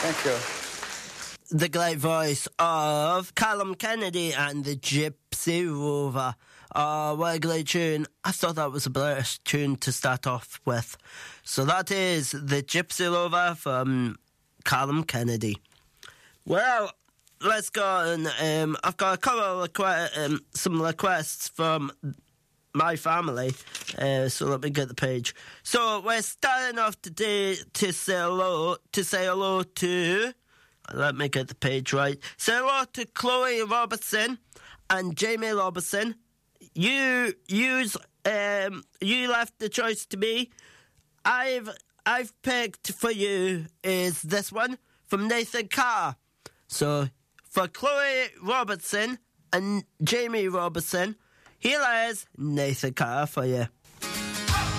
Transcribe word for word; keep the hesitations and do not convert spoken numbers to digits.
Thank you. The great voice of Callum Kennedy and the Gypsy Rover. Oh, what a great tune. I thought that was a British tune to start off with. So that is the Gypsy Rover from Callum Kennedy. Well, let's go on. Um, I've got a couple of requ- um, some requests from my family. Uh, so let me get the page. So we're starting off today to say hello, to say hello to... Let me get the page right. Say hello to Chloe Robertson and Jamie Robertson. You use um you left the choice to me. I've I've picked for you is this one from Nathan Carr. So for Chloe Robertson and Jamie Robertson, here is Nathan Carr for you.